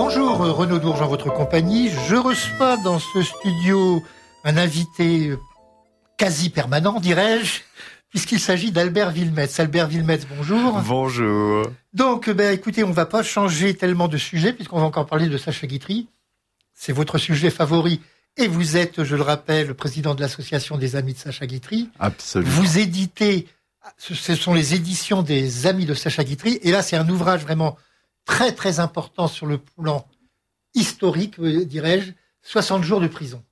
Bonjour Renaud Dourges en votre compagnie. Je reçois dans ce studio un invité quasi permanent, dirais-je, puisqu'il s'agit d'Albert Wilmets. Albert Wilmets, bonjour. Bonjour. Donc, écoutez, on va pas changer tellement de sujet, puisqu'on va encore parler de Sacha Guitry. C'est votre sujet favori. Et vous êtes, je le rappelle, le président de l'association des Amis de Sacha Guitry. Absolument. Vous éditez, ce sont les éditions des Amis de Sacha Guitry. Et là, c'est un ouvrage vraiment très, très important sur le plan historique, dirais-je, 60 jours de prison.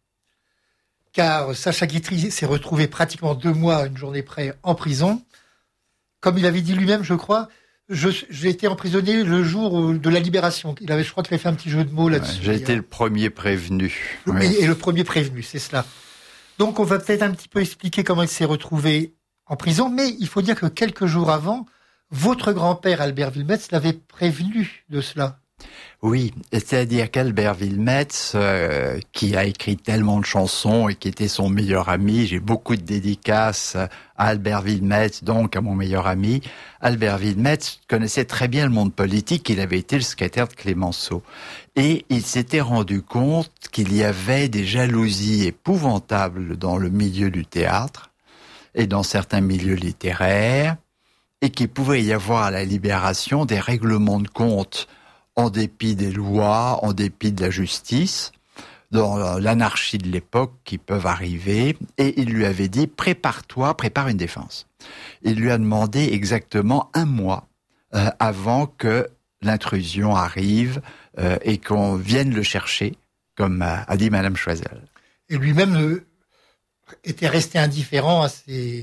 Car Sacha Guitry s'est retrouvé pratiquement 2 mois à une journée près en prison. Comme il avait dit lui-même, je crois, j'ai été emprisonné le jour de la libération. Je crois qu'il avait fait un petit jeu de mots là-dessus. Ouais, j'ai été le premier prévenu. Et le premier prévenu, c'est cela. Donc on va peut-être un petit peu expliquer comment il s'est retrouvé en prison, mais il faut dire que quelques jours avant, votre grand-père Albert Wilmets l'avait prévenu de cela. Oui, c'est-à-dire qu'Albert Wilmets, qui a écrit tellement de chansons et qui était son meilleur ami, j'ai beaucoup de dédicaces à Albert Wilmets, donc à mon meilleur ami. Albert Wilmets connaissait très bien le monde politique, il avait été le secrétaire de Clémenceau. Et il s'était rendu compte qu'il y avait des jalousies épouvantables dans le milieu du théâtre et dans certains milieux littéraires, et qu'il pouvait y avoir à la Libération des règlements de compte en dépit des lois, en dépit de la justice, dans l'anarchie de l'époque qui peuvent arriver, et il lui avait dit « prépare une défense ». Il lui a demandé exactement 1 mois avant que l'intrusion arrive et qu'on vienne le chercher, comme a dit Madame Choiseul. Et lui-même était resté indifférent à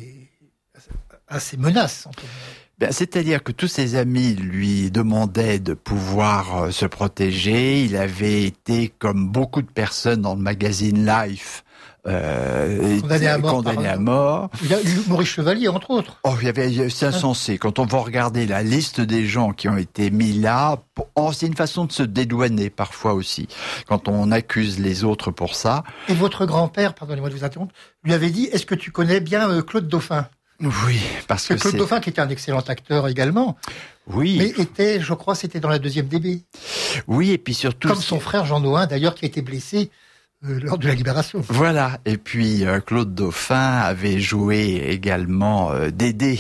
ces menaces. C'est-à-dire que tous ses amis lui demandaient de pouvoir se protéger. Il avait été, comme beaucoup de personnes dans le magazine Life, condamné à mort. Il y a eu Maurice Chevalier, entre autres. C'est insensé. Quand on va regarder la liste des gens qui ont été mis là, c'est une façon de se dédouaner parfois aussi, quand on accuse les autres pour ça. Et votre grand-père, pardonnez-moi de vous interrompre, lui avait dit « Est-ce que tu connais bien Claude Dauphin ?» Oui, parce que Claude Dauphin, qui était un excellent acteur également. Oui. Mais je crois, c'était dans la 2e DB. Oui, et puis surtout... Comme son frère Jean Nohain, d'ailleurs, qui a été blessé lors de la Libération. Voilà. Et puis, Claude Dauphin avait joué également Dédé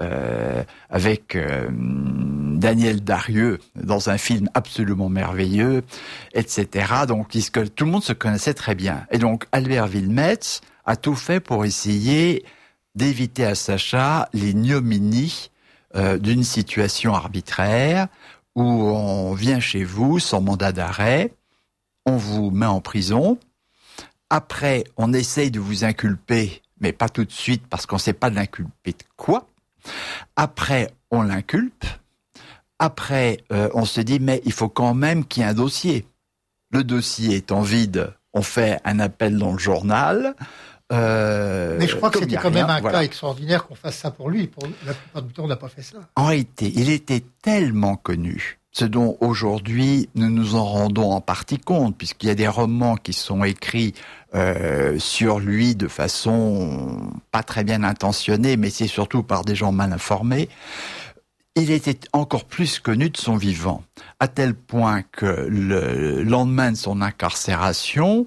avec Daniel Darieux dans un film absolument merveilleux, etc. Donc, tout le monde se connaissait très bien. Et donc, Albert Wilmets a tout fait pour essayer d'éviter à Sacha l'ignominie d'une situation arbitraire où on vient chez vous sans mandat d'arrêt, on vous met en prison, après on essaye de vous inculper, mais pas tout de suite parce qu'on ne sait pas de l'inculper de quoi, après on l'inculpe, après on se dit mais il faut quand même qu'il y ait un dossier. Le dossier étant vide, on fait un appel dans le journal. Mais je crois que c'était quand même un cas extraordinaire qu'on fasse ça pour lui. Pour la plupart du temps, on n'a pas fait ça. En réalité, il était tellement connu, ce dont aujourd'hui nous nous en rendons en partie compte, puisqu'il y a des romans qui sont écrits sur lui de façon pas très bien intentionnée, mais c'est surtout par des gens mal informés. Il était encore plus connu de son vivant, à tel point que le lendemain de son incarcération,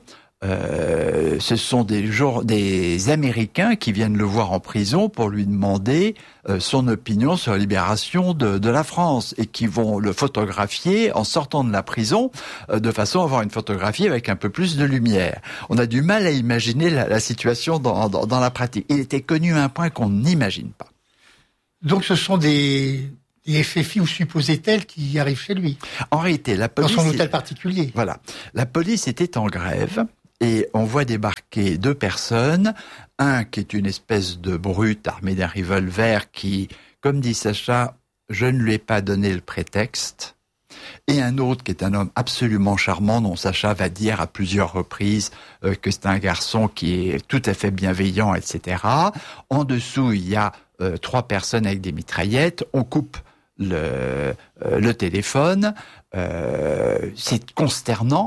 ce sont des Américains qui viennent le voir en prison pour lui demander son opinion sur la libération de la France et qui vont le photographier en sortant de la prison de façon à avoir une photographie avec un peu plus de lumière. On a du mal à imaginer la situation dans la pratique. Il était connu à un point qu'on n'imagine pas. Donc ce sont des FFI ou supposés tels qui arrivent chez lui. En réalité, la police... Dans son hôtel particulier. Voilà. La police était en grève. Et on voit débarquer 2 personnes, un qui est une espèce de brute armé d'un revolver qui, comme dit Sacha, je ne lui ai pas donné le prétexte, et un autre qui est un homme absolument charmant dont Sacha va dire à plusieurs reprises que c'est un garçon qui est tout à fait bienveillant, etc. En dessous, il y a 3 personnes avec des mitraillettes, on coupe le téléphone, c'est consternant.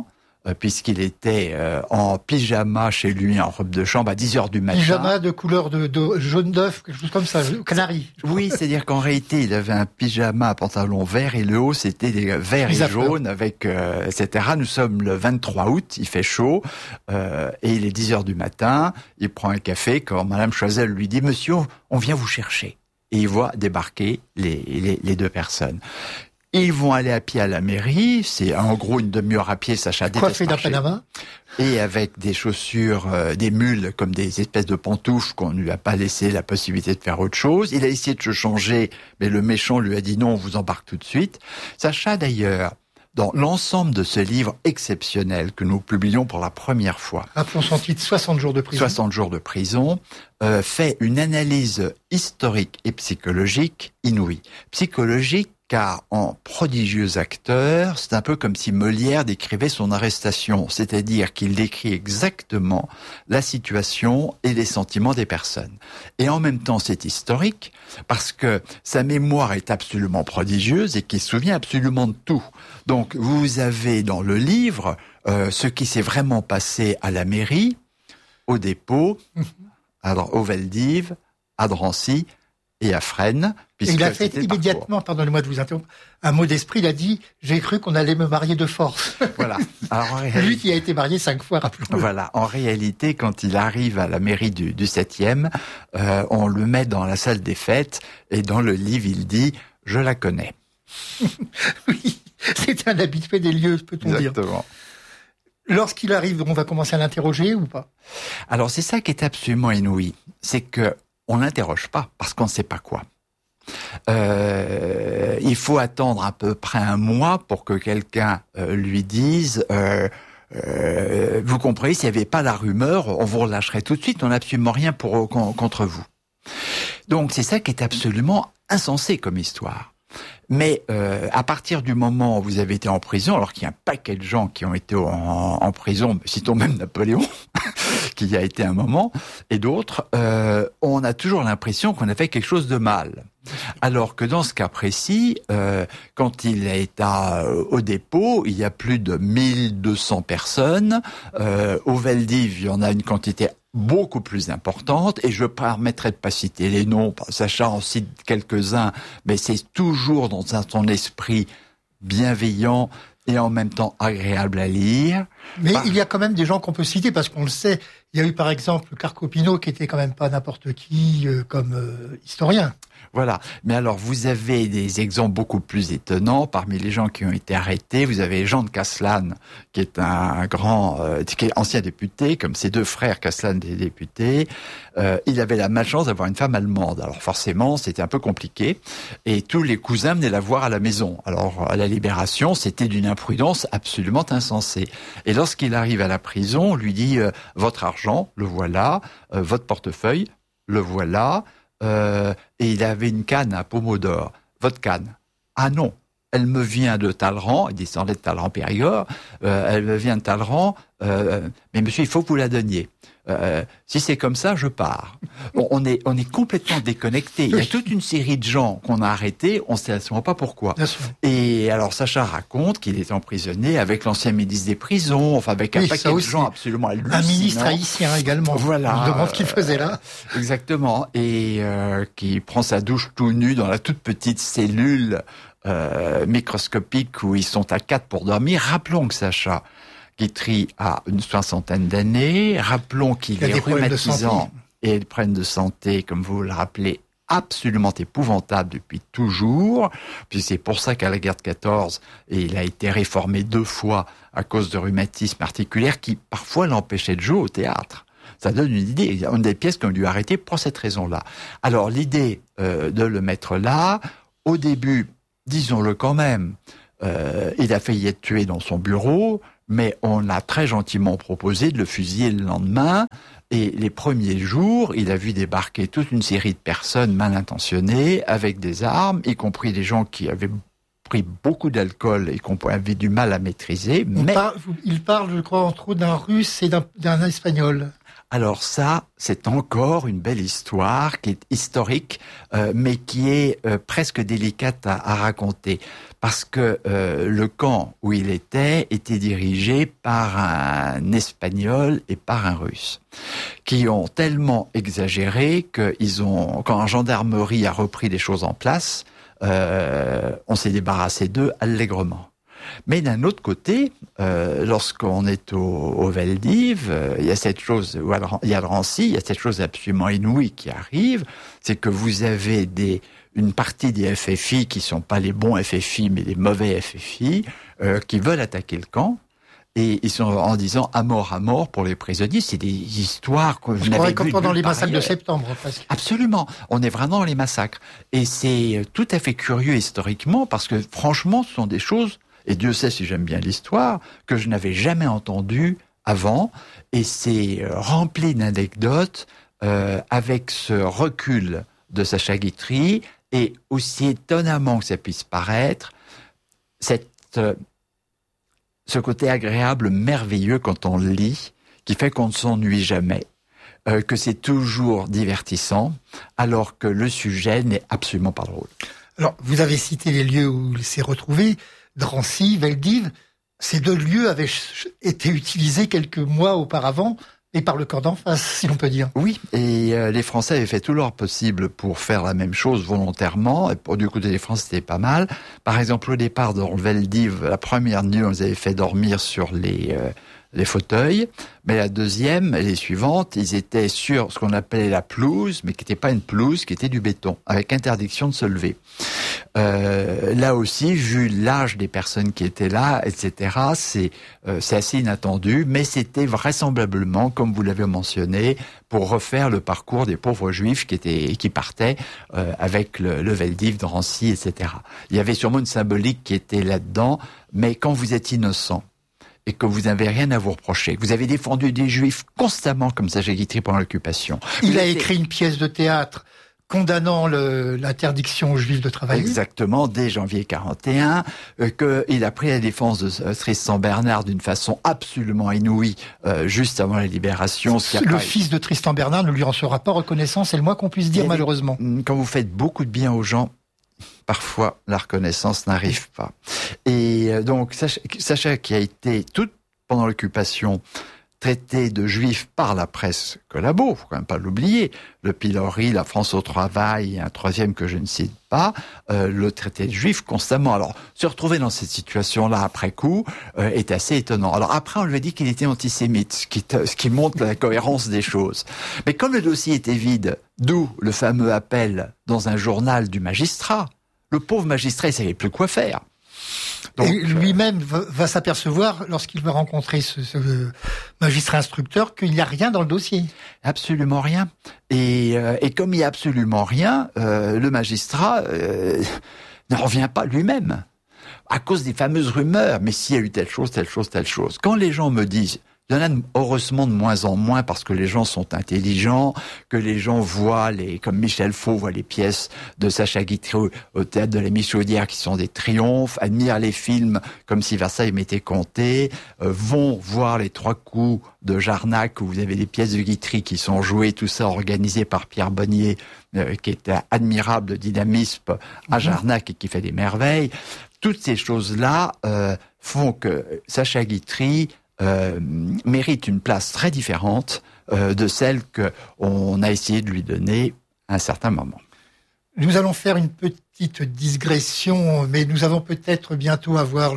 puisqu'il était en pyjama chez lui, en robe de chambre, à 10h du matin. Pyjama de couleur de jaune d'œuf, quelque chose comme ça, canari. Oui, c'est-à-dire qu'en réalité, il avait un pyjama, un pantalon vert, et le haut, c'était des verts et jaunes, avec etc. Nous sommes le 23 août, il fait chaud, et il est 10h du matin, il prend un café, quand Madame Choiseul lui dit « Monsieur, on vient vous chercher ». Et il voit débarquer les deux personnes. Ils vont aller à pied à la mairie, c'est en gros une demi-heure à pied, Sacha déteste coiffé d'un marcher. panama. Et avec des chaussures, des mules, comme des espèces de pantoufles qu'on ne lui a pas laissé la possibilité de faire autre chose. Il a essayé de se changer, mais le méchant lui a dit non, on vous embarque tout de suite. Sacha d'ailleurs, dans l'ensemble de ce livre exceptionnel que nous publions pour la première fois, Rappelons son titre, 60 jours de prison. 60 jours de prison, fait une analyse historique et psychologique inouïe. Psychologique, car en prodigieux acteur, c'est un peu comme si Molière décrivait son arrestation, c'est-à-dire qu'il décrit exactement la situation et les sentiments des personnes. Et en même temps, c'est historique, parce que sa mémoire est absolument prodigieuse et qu'il se souvient absolument de tout. Donc, vous avez dans le livre ce qui s'est vraiment passé à la mairie, au dépôt, au Veldiv, à Drancy et à Fresnes. Et il a fait immédiatement, pardonnez-moi de vous interrompre, un mot d'esprit, il a dit « J'ai cru qu'on allait me marier de force ». Voilà. Alors, lui qui a été marié 5 fois, rappelons-le. Voilà. En réalité, quand il arrive à la mairie du 7e, on le met dans la salle des fêtes et dans le livre, il dit « Je la connais ». Oui, c'est un habitué des lieux, peut-on dire. Exactement. Lorsqu'il arrive, on va commencer à l'interroger ou pas? Alors, c'est ça qui est absolument inouï. C'est que on n'interroge pas parce qu'on ne sait pas quoi. Il faut attendre à peu près un mois pour que quelqu'un lui dise vous comprenez, s'il n'y avait pas la rumeur, on vous relâcherait tout de suite, on n'a absolument rien contre vous. Donc c'est ça qui est absolument insensé comme histoire. Mais à partir du moment où vous avez été en prison, alors qu'il y a un paquet de gens qui ont été en prison, citons même Napoléon, qui y a été un moment, et d'autres, on a toujours l'impression qu'on a fait quelque chose de mal. Alors que dans ce cas précis, quand il est au dépôt, il y a plus de 1200 personnes. Au Veldiv, il y en a une quantité beaucoup plus importante, et je permettrai de pas citer les noms, Sacha en cite quelques-uns, mais c'est toujours dans son esprit bienveillant et en même temps agréable à lire. Mais il y a quand même des gens qu'on peut citer, parce qu'on le sait. Il y a eu par exemple Carcopino, qui était quand même pas n'importe qui comme historien. Voilà. Mais alors, vous avez des exemples beaucoup plus étonnants. Parmi les gens qui ont été arrêtés, vous avez Jean de Castelane, qui est un grand, qui est ancien député, comme ses deux frères Castelane des députés. Il avait la malchance d'avoir une femme allemande. Alors forcément, c'était un peu compliqué. Et tous les cousins venaient la voir à la maison. Alors, à la Libération, c'était d'une imprudence absolument insensée. Et lorsqu'il arrive à la prison, on lui dit, votre argent, le voilà, votre portefeuille, le voilà, et il avait une canne à pommeau d'or. Votre canne? Ah non, elle me vient de Talleyrand, il descendait de Talleyrand-Périgord, elle me vient de Talleyrand, mais monsieur, il faut que vous la donniez. Si c'est comme ça, je pars. Bon, on est complètement déconnecté. Il y a toute une série de gens qu'on a arrêtés, on ne sait absolument pas pourquoi. Et alors Sacha raconte qu'il est emprisonné avec l'ancien ministre des prisons, enfin avec un paquet de gens absolument hallucinants. Un ministre haïtien également. Voilà. On se demande ce qu'il faisait là. Exactement. Et qui prend sa douche tout nu dans la toute petite cellule microscopique où ils sont à 4 pour dormir. Rappelons que Sacha Guitry a une 60aine d'années. Rappelons qu'il est rhumatisant et des problèmes de santé, comme vous le rappelez, absolument épouvantable depuis toujours. Puis c'est pour ça qu'à la guerre de 14, il a été réformé 2 fois à cause de rhumatisme articulaire qui parfois l'empêchait de jouer au théâtre. Ça donne une idée. Il y a une des pièces qu'on lui a arrêtées pour cette raison-là. Alors l'idée de le mettre là, au début, disons-le quand même, il a failli être tué dans son bureau, mais on a très gentiment proposé de le fusiller le lendemain. Et les premiers jours, il a vu débarquer toute une série de personnes mal intentionnées avec des armes, y compris des gens qui avaient pris beaucoup d'alcool et qu'on avait du mal à maîtriser. Il parle, je crois, entre autres d'un Russe et d'un Espagnol. Alors ça, c'est encore une belle histoire qui est historique, mais qui est presque délicate à raconter. Parce que le camp où il était dirigé par un Espagnol et par un Russe, qui ont tellement exagéré quand la gendarmerie a repris les choses en place, on s'est débarrassé d'eux allègrement. Mais d'un autre côté, lorsqu'on est au Veldiv, il y a cette chose, il y a Drancy, il y a cette chose absolument inouïe qui arrive, c'est que vous avez une partie des FFI qui sont pas les bons FFI, mais les mauvais FFI, qui veulent attaquer le camp. Et ils sont en disant à mort pour les prisonniers. C'est des histoires que je n'avais comme pendant les massacres de septembre, presque. Absolument. On est vraiment dans les massacres. Et c'est tout à fait curieux historiquement parce que franchement, ce sont des choses, et Dieu sait si j'aime bien l'histoire, que je n'avais jamais entendues avant. Et c'est rempli d'anecdotes avec ce recul de Sacha Guitry et aussi étonnamment que ça puisse paraître, ce côté agréable, merveilleux quand on lit, qui fait qu'on ne s'ennuie jamais, que c'est toujours divertissant, alors que le sujet n'est absolument pas drôle. Alors, vous avez cité les lieux où il s'est retrouvé, Drancy, Veldiv. Ces deux lieux avaient été utilisés quelques mois auparavant, et par le camp d'en face, si l'on peut dire. Oui, et les Français avaient fait tout leur possible pour faire la même chose volontairement, et du côté des Français, c'était pas mal. Par exemple, au départ, dans le Veldiv, la première nuit, on les avait fait dormir sur les fauteuils, mais la deuxième et les suivantes, ils étaient sur ce qu'on appelait la pelouse, mais qui n'était pas une pelouse, qui était du béton, avec interdiction de se lever. Là aussi, vu l'âge des personnes qui étaient là, etc., c'est assez inattendu, mais c'était vraisemblablement, comme vous l'avez mentionné, pour refaire le parcours des pauvres juifs qui partaient avec le Veldiv, Drancy, etc. Il y avait sûrement une symbolique qui était là-dedans, mais quand vous êtes innocent, et que vous n'avez rien à vous reprocher. Vous avez défendu des Juifs constamment comme Sacha Guitry pendant l'occupation. Il a écrit une pièce de théâtre condamnant l'interdiction aux Juifs de travailler. Exactement, dès janvier 41, qu'il a pris la défense de Tristan Bernard d'une façon absolument inouïe, juste avant la libération. Le fils de Tristan Bernard ne lui en sera pas reconnaissant, c'est le moins qu'on puisse dire malheureusement. Quand vous faites beaucoup de bien aux gens, parfois, la reconnaissance n'arrive pas. Et donc, Sacha qui a été, tout pendant l'occupation, traité de juif par la presse collabo, faut quand même pas l'oublier. Le pilori, la France au travail, et un troisième que je ne cite pas, le traité de juif constamment. Alors, se retrouver dans cette situation-là après coup est assez étonnant. Alors après, on lui a dit qu'il était antisémite, ce qui montre la cohérence des choses. Mais comme le dossier était vide, d'où le fameux appel dans un journal du magistrat, le pauvre magistrat, il savait plus quoi faire. Donc, et lui-même va s'apercevoir, lorsqu'il va rencontrer ce magistrat instructeur, qu'il n'y a rien dans le dossier. Absolument rien. Et comme il n'y a absolument rien, le magistrat ne revient pas lui-même. À cause des fameuses rumeurs, mais s'il y a eu telle chose, telle chose, telle chose. Quand les gens me disent, il y en a heureusement de moins en moins parce que les gens sont intelligents, que les gens voient comme Michel Faux voit les pièces de Sacha Guitry au théâtre de la Michaudière qui sont des triomphes, admirent les films comme si Versailles m'était compté, vont voir les 3 coups de Jarnac où vous avez des pièces de Guitry qui sont jouées, tout ça organisé par Pierre Bonnier, qui est un admirable dynamisme à Jarnac et qui fait des merveilles. Toutes ces choses-là font que Sacha Guitry mérite une place très différente de celle qu'on a essayé de lui donner à un certain moment. Nous allons faire une petite digression, mais nous allons peut-être bientôt avoir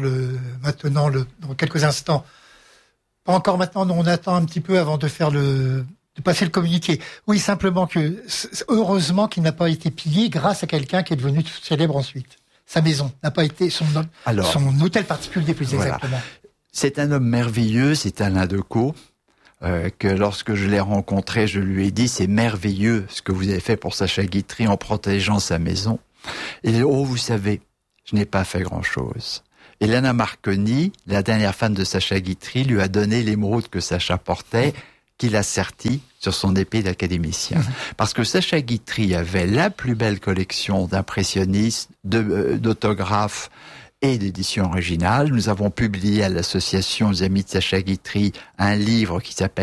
dans quelques instants. Pas encore maintenant, on attend un petit peu avant de passer le communiqué. Oui, simplement que, heureusement qu'il n'a pas été pillé grâce à quelqu'un qui est devenu célèbre ensuite. Sa maison n'a pas été son hôtel particulier, plus exactement. C'est un homme merveilleux, c'est Alain Decaux, que lorsque je l'ai rencontré, je lui ai dit, c'est merveilleux ce que vous avez fait pour Sacha Guitry en protégeant sa maison. Et vous savez, je n'ai pas fait grand-chose. Et Lana Marconi, la dernière femme de Sacha Guitry, lui a donné l'émeraude que Sacha portait, qu'il a serti sur son épée d'académicien. Parce que Sacha Guitry avait la plus belle collection d'impressionnistes, d'autographes, et d'édition originale. Nous avons publié à l'association des Amis de Sacha Guitry un livre qui s'appelle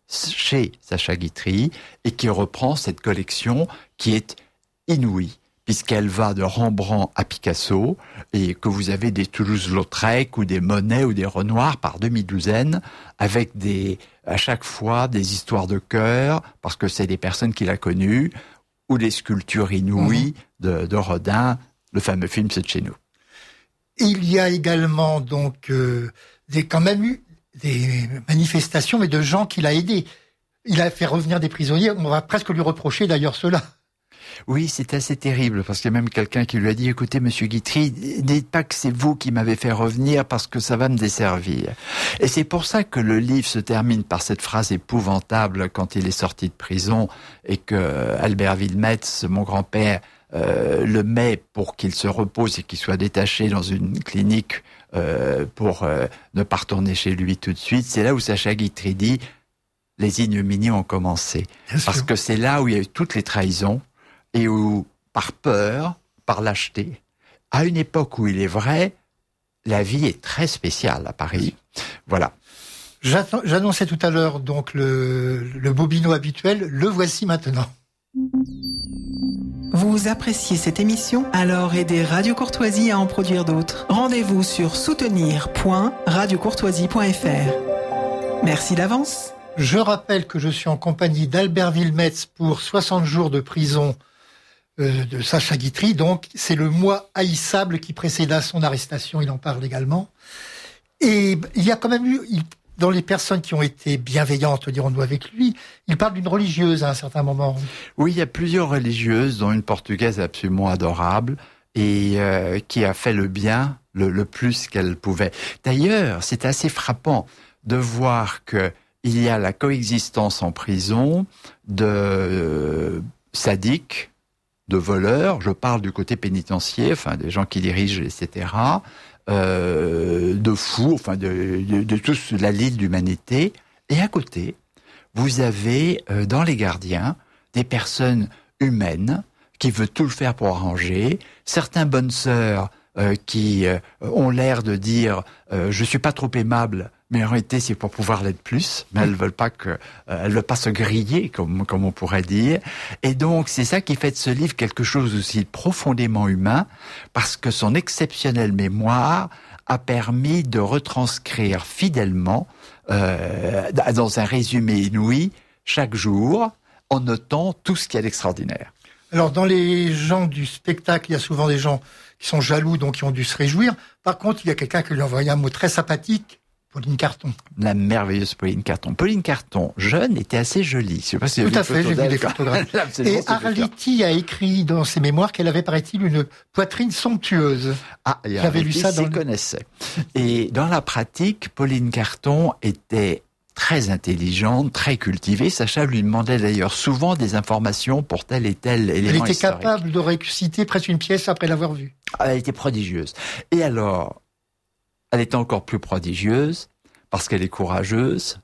chez Sacha Guitry et qui reprend cette collection qui est inouïe, puisqu'elle va de Rembrandt à Picasso, et que vous avez des Toulouse-Lautrec ou des Monet ou des Renoir par demi-douzaine, avec à chaque fois des histoires de cœur, parce que c'est des personnes qu'il a connues, ou des sculptures inouïes de Rodin. Le fameux film, c'est de chez nous. Il y a également donc quand même eu des manifestations, mais de gens qu'il a aidés. Il a fait revenir des prisonniers. On va presque lui reprocher d'ailleurs cela. Oui, c'est assez terrible, parce qu'il y a même quelqu'un qui lui a dit « Écoutez, monsieur Guitry, dites pas que c'est vous qui m'avez fait revenir, parce que ça va me desservir. » Et c'est pour ça que le livre se termine par cette phrase épouvantable quand il est sorti de prison, et que Albert Wilmetz, mon grand-père, le met pour qu'il se repose et qu'il soit détaché dans une clinique pour ne pas retourner chez lui tout de suite. C'est là où Sacha Guitry dit « Les ignominies ont commencé ». Parce que c'est là où il y a eu toutes les trahisons, et où, par peur, par lâcheté, à une époque où il est vrai, la vie est très spéciale à Paris. Voilà. J'annonçais tout à l'heure donc le bobino habituel, le voici maintenant. Vous appréciez cette émission? Alors aidez Radio Courtoisie à en produire d'autres. Rendez-vous sur soutenir.radiocourtoisie.fr. Merci d'avance. Je rappelle que je suis en compagnie d'Albert Wilmetz pour 60 jours de prison de Sacha Guitry. Donc, c'est le mois haïssable qui précéda son arrestation. Il en parle également. Et il y a quand même eu, dans les personnes qui ont été bienveillantes, dirons-nous, avec lui, il parle d'une religieuse à un certain moment. Oui, il y a plusieurs religieuses, dont une portugaise absolument adorable, et qui a fait le bien le plus qu'elle pouvait. D'ailleurs, c'est assez frappant de voir que il y a la coexistence en prison de sadiques, de voleurs, je parle du côté pénitentiaire, enfin des gens qui dirigent, etc., de fous, enfin de toute la ligne d'humanité. Et à côté, vous avez dans les gardiens des personnes humaines qui veulent tout le faire pour arranger, certains bonnes sœurs qui ont l'air de dire je suis pas trop aimable, mais en réalité c'est pour pouvoir l'être plus, mais elles veulent pas se griller comme on pourrait dire. Et donc c'est ça qui fait de ce livre quelque chose aussi profondément humain, parce que son exceptionnelle mémoire a permis de retranscrire fidèlement dans un résumé inouï chaque jour, en notant tout ce qu'il y a d'extraordinaire. Alors dans les gens du spectacle, il y a souvent des gens qui sont jaloux, donc qui ont dû se réjouir. Par contre, il y a quelqu'un qui lui a envoyé un mot très sympathique, Pauline Carton. La merveilleuse Pauline Carton. Pauline Carton, jeune, était assez jolie. Je sais pas si tout à fait, j'ai vu des photographies. Et Arletty a écrit dans ses mémoires qu'elle avait, paraît-il, une poitrine somptueuse. Ah, j'avais lu ça connaissait. Et dans la pratique, Pauline Carton était très intelligente, très cultivée. Sacha lui demandait d'ailleurs souvent des informations pour tel et tel élément historique. Elle était historique. capable de réciter presque une pièce après l'avoir vue. Elle était prodigieuse. Et alors, elle est encore plus prodigieuse parce qu'elle est courageuse,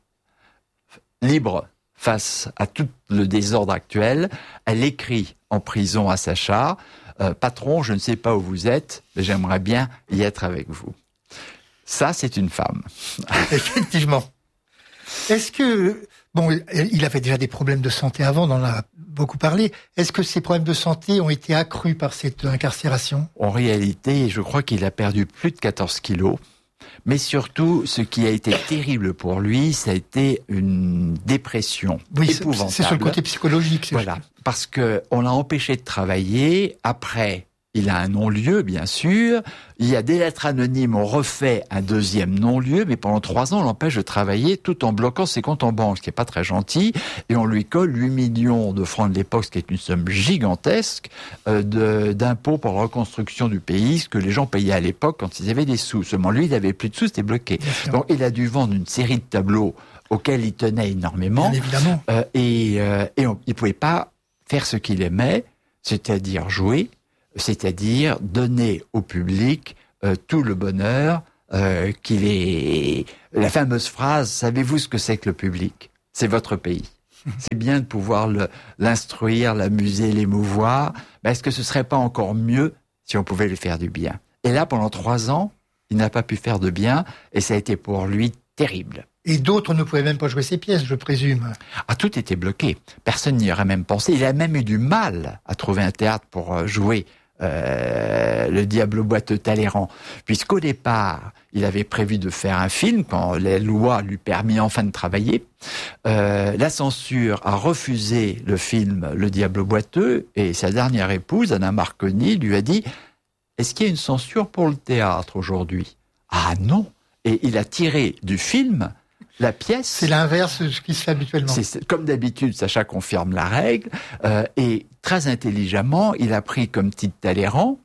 libre face à tout le désordre actuel. Elle écrit en prison à Sacha, patron, je ne sais pas où vous êtes, mais j'aimerais bien y être avec vous. Ça, c'est une femme. Effectivement. Est-ce que, bon, il avait déjà des problèmes de santé avant, on en a beaucoup parlé. Est-ce que ces problèmes de santé ont été accrus par cette incarcération? En réalité, je crois qu'il a perdu plus de 14 kilos. Mais surtout, ce qui a été terrible pour lui, ça a été une dépression épouvantable. C'est sur le côté psychologique. Voilà, parce que on l'a empêché de travailler. Après, il a un non-lieu, bien sûr. Il y a des lettres anonymes, on refait un deuxième non-lieu, mais pendant 3 ans, on l'empêche de travailler tout en bloquant ses comptes en banque, ce qui est pas très gentil. Et on lui colle 8 millions de francs de l'époque, ce qui est une somme gigantesque, d'impôts pour la reconstruction du pays, ce que les gens payaient à l'époque quand ils avaient des sous. Seulement lui, il avait plus de sous, c'était bloqué. Donc il a dû vendre une série de tableaux auxquels il tenait énormément. Bien évidemment. Il pouvait pas faire ce qu'il aimait, c'est-à-dire jouer, c'est-à-dire donner au public tout le bonheur qu'il est. La fameuse phrase, savez-vous ce que c'est que le public? C'est votre pays. C'est bien de pouvoir l'instruire, l'amuser, l'émouvoir. Mais est-ce que ce serait pas encore mieux si on pouvait lui faire du bien? Et là, pendant 3 ans, il n'a pas pu faire de bien, et ça a été pour lui terrible. Et d'autres ne pouvaient même pas jouer ses pièces, je présume. Ah, tout était bloqué. Personne n'y aurait même pensé. Il a même eu du mal à trouver un théâtre pour jouer le Diable boiteux Talleyrand, puisqu'au départ, il avait prévu de faire un film quand les lois lui permirent enfin de travailler. La censure a refusé le film Le Diable boiteux et sa dernière épouse, Anna Marconi, lui a dit « Est-ce qu'il y a une censure pour le théâtre aujourd'hui ?» Ah non. Et il a tiré du film la pièce. C'est l'inverse de ce qui se fait habituellement. Comme d'habitude, Sacha confirme la règle. Et très intelligemment, il a pris comme titre Talleyrand,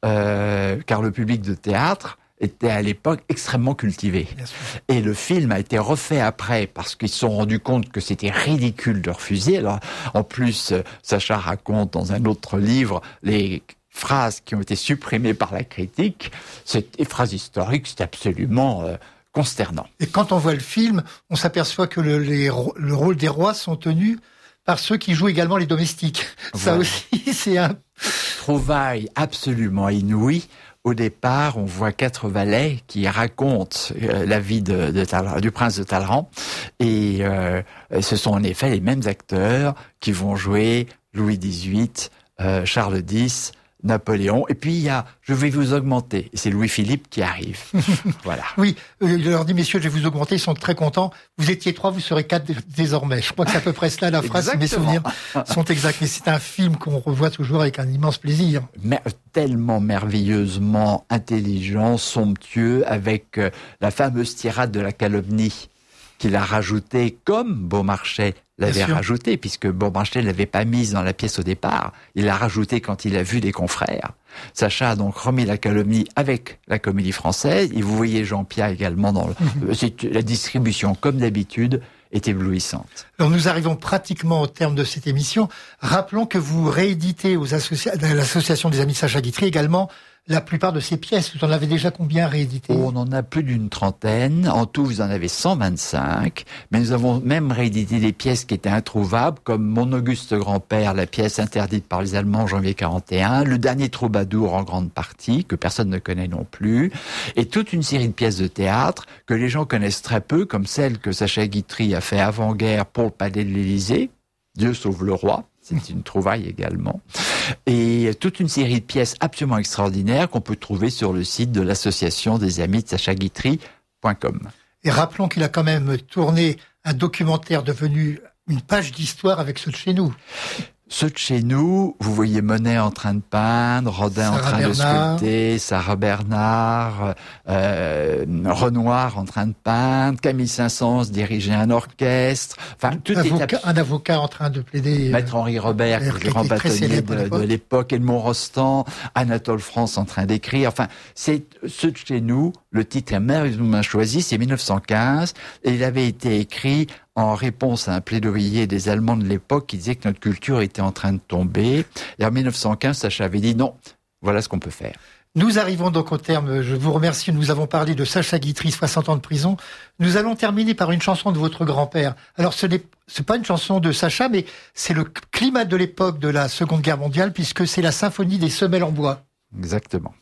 car le public de théâtre était à l'époque extrêmement cultivé. Et le film a été refait après parce qu'ils se sont rendus compte que c'était ridicule de refuser. Alors, en plus, Sacha raconte dans un autre livre les phrases qui ont été supprimées par la critique. Ces phrases historiques, c'est absolument consternant. Et quand on voit le film, on s'aperçoit que le rôle des rois sont tenus par ceux qui jouent également les domestiques. Voilà. Ça aussi, c'est un... trouvaille absolument inouïe. Au départ, on voit 4 valets qui racontent la vie du prince de Talleyrand. Et ce sont en effet les mêmes acteurs qui vont jouer Louis XVIII, Charles X, Napoléon. Et puis il y a, je vais vous augmenter. Et c'est Louis-Philippe qui arrive. Voilà. Oui, il leur dit, messieurs, je vais vous augmenter. Ils sont très contents. Vous étiez 3, vous serez 4 désormais. Je crois que c'est à peu près cela la phrase. Mes souvenirs sont exacts. Mais c'est un film qu'on revoit toujours avec un immense plaisir. Tellement merveilleusement intelligent, somptueux, avec la fameuse tirade de la calomnie qu'il a rajoutée comme Beaumarchais l'avait rajouté, puisque Beaumarchais ne l'avait pas mise dans la pièce au départ. Il l'a rajouté quand il a vu des confrères. Sacha a donc remis la calomnie avec la Comédie Française. Et vous voyez Jean-Pierre également dans la distribution, comme d'habitude, est éblouissante. Alors nous arrivons pratiquement au terme de cette émission. Rappelons que vous rééditez à l'Association des Amis de Sacha Guitry également la plupart de ces pièces. Vous en avez déjà combien réédité? On en a plus d'une trentaine. En tout, vous en avez 125. Mais nous avons même réédité des pièces qui étaient introuvables, comme Mon Auguste Grand-Père, la pièce interdite par les Allemands en janvier 41, Le Dernier Troubadour en grande partie, que personne ne connaît non plus, et toute une série de pièces de théâtre que les gens connaissent très peu, comme celle que Sacha Guitry a fait avant-guerre pour le Palais de l'Élysée, Dieu sauve le roi. C'est une trouvaille également. Et toute une série de pièces absolument extraordinaires qu'on peut trouver sur le site de l'association des amis de sachaguitry.com. Et rappelons qu'il a quand même tourné un documentaire devenu une page d'histoire avec ceux de chez nous. Ceux de chez nous, vous voyez Monet en train de peindre, Rodin en train de sculpter, Sarah Bernard, Renoir en train de peindre, Camille Saint-Saëns dirigeait un orchestre. Enfin, un avocat en train de plaider. Maître Henri Robert, le grand bâtonnier de l'époque, Edmond Rostand, Anatole France en train d'écrire. Enfin, c'est ceux de chez nous. Le titre est merveilleusement choisi, c'est 1915, et il avait été écrit en réponse à un plaidoyer des Allemands de l'époque qui disait que notre culture était en train de tomber. Et en 1915, Sacha avait dit non, voilà ce qu'on peut faire. Nous arrivons donc au terme, je vous remercie, nous avons parlé de Sacha Guitry, 60 ans de prison. Nous allons terminer par une chanson de votre grand-père. Alors c'est pas une chanson de Sacha, mais c'est le climat de l'époque de la Seconde Guerre mondiale, puisque c'est la symphonie des Semelles en bois. Exactement.